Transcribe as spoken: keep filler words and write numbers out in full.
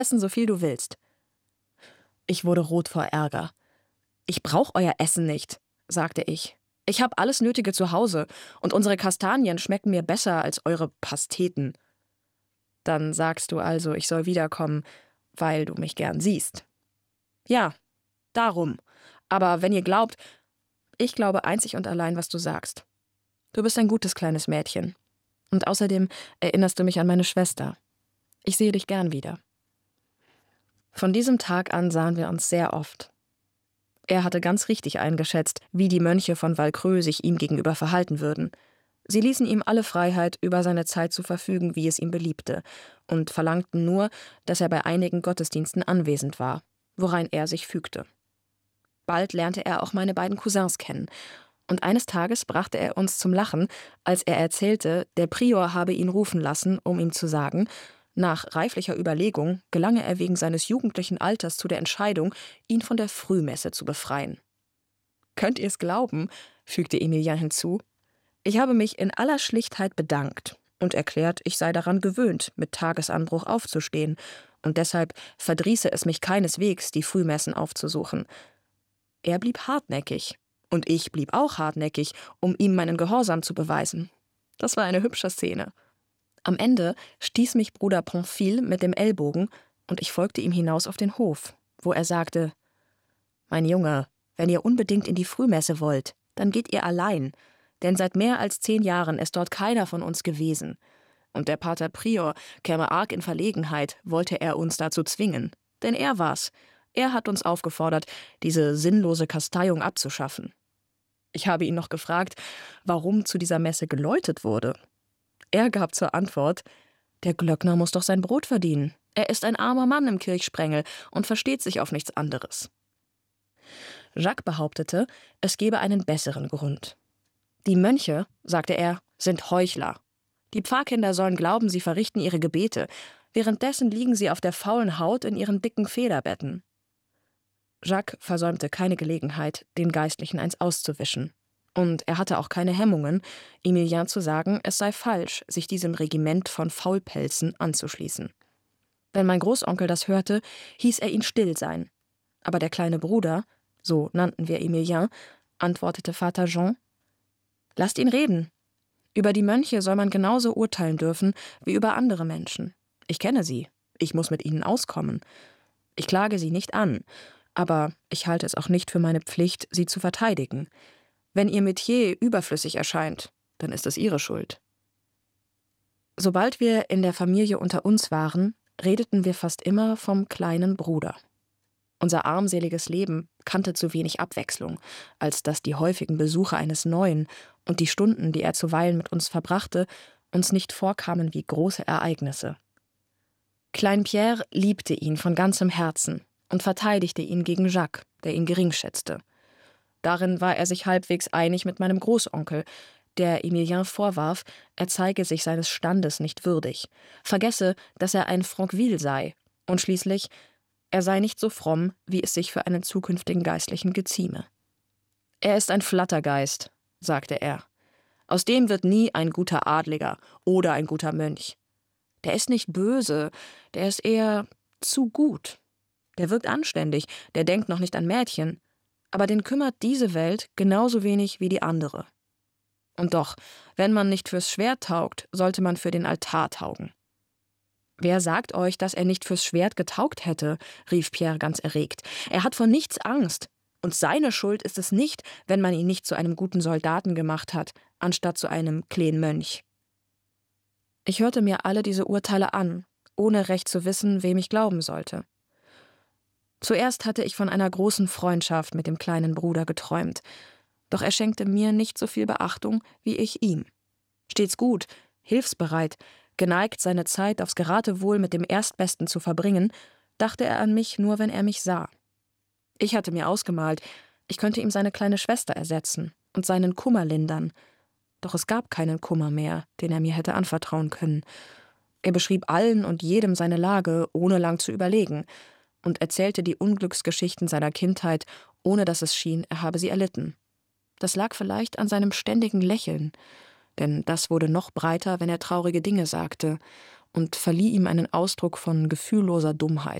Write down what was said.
essen, so viel du willst.« Ich wurde rot vor Ärger. »Ich brauch euer Essen nicht«, sagte ich. »Ich habe alles Nötige zu Hause und unsere Kastanien schmecken mir besser als eure Pasteten.« »Dann sagst du also, ich soll wiederkommen, weil du mich gern siehst.« »Ja, darum. Aber wenn ihr glaubt, ich glaube einzig und allein, was du sagst. Du bist ein gutes kleines Mädchen. Und außerdem erinnerst du mich an meine Schwester. Ich sehe dich gern wieder.« Von diesem Tag an sahen wir uns sehr oft. Er hatte ganz richtig eingeschätzt, wie die Mönche von Valcreux sich ihm gegenüber verhalten würden. Sie ließen ihm alle Freiheit, über seine Zeit zu verfügen, wie es ihm beliebte, und verlangten nur, dass er bei einigen Gottesdiensten anwesend war, worein er sich fügte. Bald lernte er auch meine beiden Cousins kennen, und eines Tages brachte er uns zum Lachen, als er erzählte, der Prior habe ihn rufen lassen, um ihm zu sagen, nach reiflicher Überlegung gelange er wegen seines jugendlichen Alters zu der Entscheidung, ihn von der Frühmesse zu befreien. »Könnt ihr es glauben«, fügte Emilien hinzu, »ich habe mich in aller Schlichtheit bedankt und erklärt, ich sei daran gewöhnt, mit Tagesanbruch aufzustehen, und deshalb verdrieße es mich keineswegs, die Frühmessen aufzusuchen. Er blieb hartnäckig, und ich blieb auch hartnäckig, um ihm meinen Gehorsam zu beweisen. Das war eine hübsche Szene. Am Ende stieß mich Bruder Pamphile mit dem Ellbogen, und ich folgte ihm hinaus auf den Hof, wo er sagte, »Mein Junge, wenn ihr unbedingt in die Frühmesse wollt, dann geht ihr allein, denn seit mehr als zehn Jahren ist dort keiner von uns gewesen. Und der Pater Prior käme arg in Verlegenheit, wollte er uns dazu zwingen. Denn er war's. Er hat uns aufgefordert, diese sinnlose Kasteiung abzuschaffen.« Ich habe ihn noch gefragt, warum zu dieser Messe geläutet wurde. Er gab zur Antwort, »Der Glöckner muss doch sein Brot verdienen. Er ist ein armer Mann im Kirchsprengel und versteht sich auf nichts anderes.« Jacques behauptete, es gebe einen besseren Grund. »Die Mönche«, sagte er, »sind Heuchler. Die Pfarrkinder sollen glauben, sie verrichten ihre Gebete. Währenddessen liegen sie auf der faulen Haut in ihren dicken Federbetten.« Jacques versäumte keine Gelegenheit, den Geistlichen eins auszuwischen. Und er hatte auch keine Hemmungen, Emilien zu sagen, es sei falsch, sich diesem Regiment von Faulpelzen anzuschließen. Wenn mein Großonkel das hörte, hieß er ihn still sein. Aber der kleine Bruder, so nannten wir Emilien, antwortete Vater Jean, »Lasst ihn reden. Über die Mönche soll man genauso urteilen dürfen wie über andere Menschen. Ich kenne sie, ich muss mit ihnen auskommen. Ich klage sie nicht an, aber ich halte es auch nicht für meine Pflicht, sie zu verteidigen. Wenn ihr Metier überflüssig erscheint, dann ist es ihre Schuld.« Sobald wir in der Familie unter uns waren, redeten wir fast immer vom kleinen Bruder. Unser armseliges Leben kannte zu wenig Abwechslung, als dass die häufigen Besuche eines Neuen und die Stunden, die er zuweilen mit uns verbrachte, uns nicht vorkamen wie große Ereignisse. Klein Pierre liebte ihn von ganzem Herzen und verteidigte ihn gegen Jacques, der ihn geringschätzte. Darin war er sich halbwegs einig mit meinem Großonkel, der Emilien vorwarf, er zeige sich seines Standes nicht würdig, vergesse, dass er ein Franqueville sei und schließlich, er sei nicht so fromm, wie es sich für einen zukünftigen Geistlichen gezieme. »Er ist ein Flattergeist«, sagte er. »Aus dem wird nie ein guter Adliger oder ein guter Mönch. Der ist nicht böse, der ist eher zu gut. Der wirkt anständig, der denkt noch nicht an Mädchen, aber den kümmert diese Welt genauso wenig wie die andere. Und doch, wenn man nicht fürs Schwert taugt, sollte man für den Altar taugen.« »Wer sagt euch, dass er nicht fürs Schwert getaugt hätte?« rief Pierre ganz erregt. »Er hat vor nichts Angst. Und seine Schuld ist es nicht, wenn man ihn nicht zu einem guten Soldaten gemacht hat, anstatt zu einem kleinen Mönch.« Ich hörte mir alle diese Urteile an, ohne recht zu wissen, wem ich glauben sollte. Zuerst hatte ich von einer großen Freundschaft mit dem kleinen Bruder geträumt, doch er schenkte mir nicht so viel Beachtung wie ich ihm. Stets gut, hilfsbereit, geneigt, seine Zeit aufs Geratewohl mit dem Erstbesten zu verbringen, dachte er an mich nur, wenn er mich sah. Ich hatte mir ausgemalt, ich könnte ihm seine kleine Schwester ersetzen und seinen Kummer lindern, doch es gab keinen Kummer mehr, den er mir hätte anvertrauen können. Er beschrieb allen und jedem seine Lage, ohne lang zu überlegen, und erzählte die Unglücksgeschichten seiner Kindheit, ohne dass es schien, er habe sie erlitten. Das lag vielleicht an seinem ständigen Lächeln, denn das wurde noch breiter, wenn er traurige Dinge sagte, und verlieh ihm einen Ausdruck von gefühlloser Dummheit.